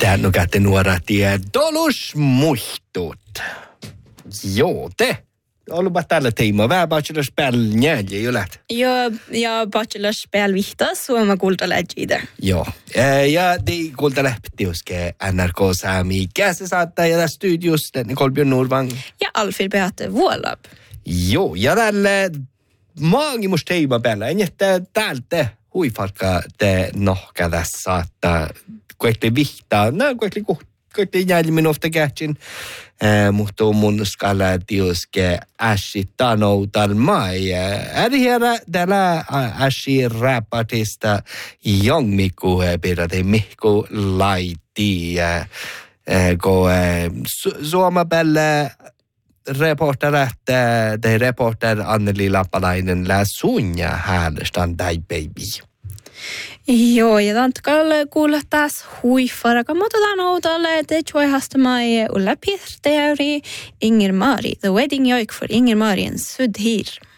Tän on kätte nuora tiedolus muistut. Joo, te. Olupa tällä teema. Vähän bachelorspel njälje, ju läht? Ja bachelorspel vihtas, suoma kultalägide. Joo. Ja de kultalähti uske NRK Sami käsi saattaa ja tässä studios Kolbjörn Norvang. Ja Alfred Beate Vuolab. Joo, ja tälle maagimus teema päällä. En jättää täältä huifarka te nohka tässä saattaa kuitenkin vihtaa. No, kuitenkin jäljimin ofta kätsin. Mutta on mun skala tiuske äsi tanoutan mai. Ärjärä täällä äsi rapartista jongmiku pidäte mihku laiti. Kun Suoma päällä reporter Anneli Lappalainen lää sunja häälestään tai baby. Joo, ja tantkalle kuulla taas huiffaraka, mutta oudalle te joihastamai Ulla Pirteäri Inger Mari, The Wedding Joik för Inger Marien Sudhir.